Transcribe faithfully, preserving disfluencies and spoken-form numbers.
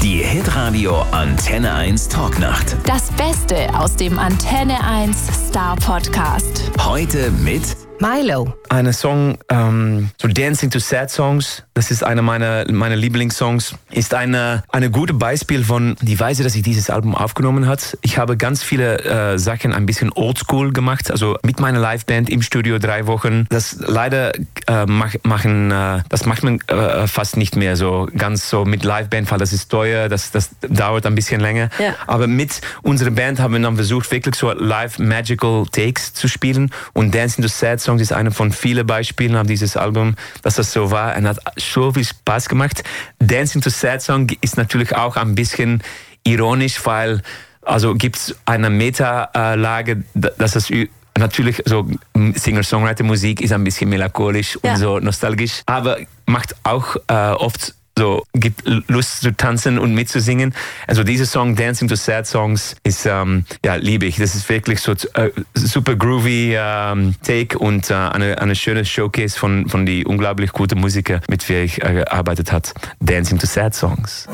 Die Hitradio Antenne eins Talknacht. Das Beste aus dem Antenne eins Star Podcast. Heute mit Milo. Eine Song, ähm, so Dancing to Sad Songs, das ist einer meiner, meiner Lieblingssongs, ist eine, eine gute Beispiel von die Weise, dass ich dieses Album aufgenommen hat. Ich habe ganz viele äh, Sachen ein bisschen oldschool gemacht, also mit meiner Liveband im Studio drei Wochen. Das leider äh, mach, machen, äh, das macht man äh, fast nicht mehr so ganz so mit Liveband, weil das ist teuer, das, das dauert ein bisschen länger. Ja. Aber mit unserer Band haben wir dann versucht, wirklich so live magical Takes zu spielen, und Dancing to Sad Songs ist einer von vielen Beispielen auf dieses Album, dass das so war, und hat so viel Spaß gemacht. Dancing to Sad Song ist natürlich auch ein bisschen ironisch, weil also gibt es eine Meta-Lage, dass das natürlich so Singer-Songwriter-Musik ist ein bisschen melancholisch Ja. und so nostalgisch, aber macht auch äh, oft so, gibt Lust zu tanzen und mitzusingen. Also dieser Song Dancing to Sad Songs ist, ähm, ja, liebe ich. Das ist wirklich so äh, super groovy ähm, Take und äh, eine, eine schöne Showcase von, von die unglaublich guten Musiker, mit der ich äh, gearbeitet habe. Dancing to Sad Songs.